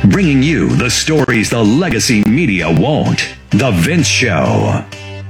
Bringing you the stories the legacy media won't. The Vince Show.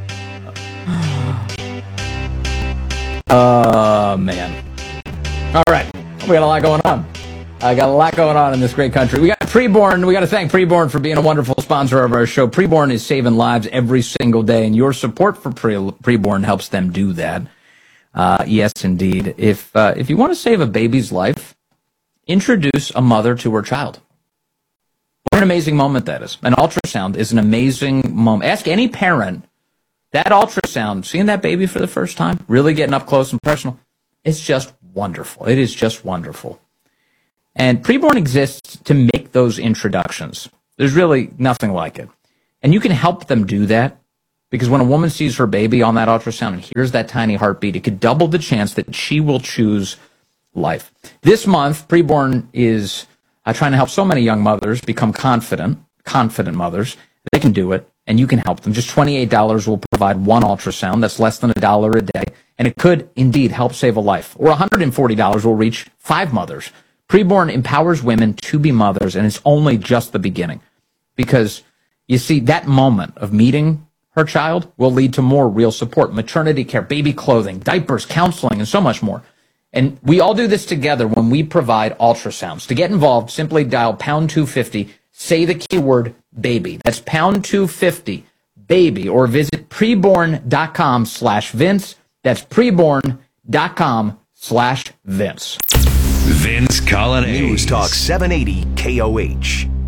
Man. All right. We got a lot going on. I got a lot going on in this great country. We got Preborn. We got to thank Preborn for being a wonderful sponsor of our show. Preborn is saving lives every single day, and your support for Preborn helps them do that. Yes, indeed. If you want to save a baby's life, introduce a mother to her child. What an amazing moment that is. An ultrasound is an amazing moment. Ask any parent, that ultrasound, seeing that baby for the first time, really getting up close and personal, it's just wonderful. It is just wonderful. And Preborn exists to make those introductions. There's really nothing like it. And you can help them do that, because when a woman sees her baby on that ultrasound and hears that tiny heartbeat, it could double the chance that she will choose life. This month, Preborn is trying to help so many young mothers become confident mothers. They can do it, and you can help them. Just $28 will provide one ultrasound. That's less than $1 a day, and it could indeed help save a life. Or $140 will reach 5 mothers. Preborn empowers women to be mothers, and it's only just the beginning. Because, you see, that moment of meeting her child will lead to more real support, maternity care, baby clothing, diapers, counseling, and so much more. And we all do this together when we provide ultrasounds. To get involved, simply dial pound 250, say the keyword baby. That's pound 250, baby, or visit preborn.com/Vince. That's preborn.com/Vince. Vince Colonnade. News Talk 780 KOH.